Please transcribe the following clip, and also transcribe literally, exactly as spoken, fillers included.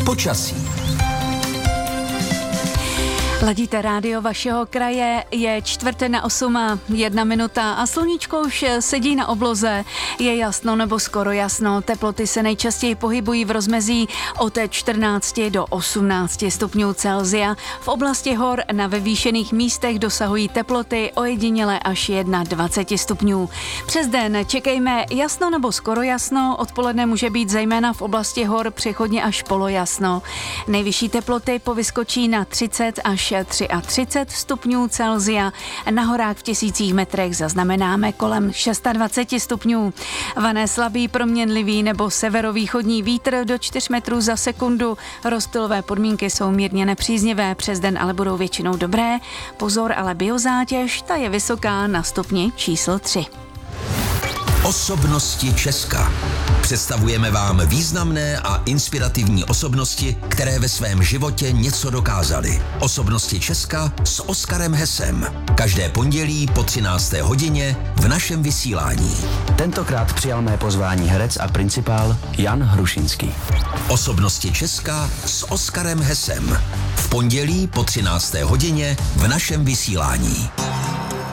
Počasí. Ladíte rádio vašeho kraje, je čtvrt na osm a jedna minuta a sluníčko už sedí na obloze. Je jasno nebo skoro jasno, teploty se nejčastěji pohybují v rozmezí od čtrnáct do osmnáct stupňů Celsia. V oblasti hor na vyvýšených místech dosahují teploty ojediněle až dvacet jedna stupňů. Přes den čekejme jasno nebo skoro jasno, odpoledne může být zejména v oblasti hor přechodně až polojasno. Nejvyšší teploty povyskočí na třicet až třicet tři stupňů Celsia. Na horách v tisících metrech zaznamenáme kolem dvacet šest stupňů. Vané slabý, proměnlivý nebo severovýchodní vítr do čtyř metrů za sekundu. Rozptylové podmínky jsou mírně nepříznivé, přes den ale budou většinou dobré. Pozor, ale biozátěž, ta je vysoká na stupni číslo tři. Osobnosti Česka. Představujeme vám významné a inspirativní osobnosti, které ve svém životě něco dokázaly. Osobnosti Česka s Oskarem Hesem. Každé pondělí po třinácté hodině v našem vysílání. Tentokrát přijal mé pozvání herec a principál Jan Hrušinský. Osobnosti Česka s Oskarem Hesem. V pondělí po třinácté hodině v našem vysílání.